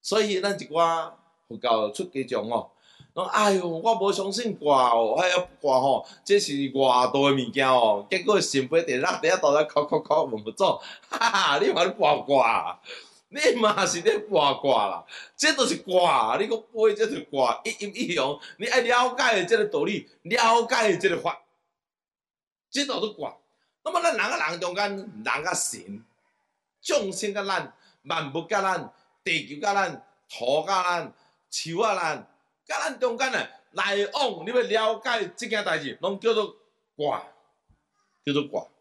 所以咱一寡佛教出家众哦，讲哎哟，我无相信卦哦，哎呀卦吼，这是外道的物件哦，结果心灰地落，第一倒来哭哭哭，问佛祖，哈哈，你嘛咧卜卦，你嘛是咧卜卦啦，这都是卦，你讲背这是卦，一阴一阳，你爱了解这个道理，了解这个法，这都是卦。那么咱人甲人中间，人甲神，众生甲咱，万物甲咱，地球甲咱，土甲咱，树啊咱，甲咱中间啊来往，你要了解这件代志，拢叫做卦，叫做卦。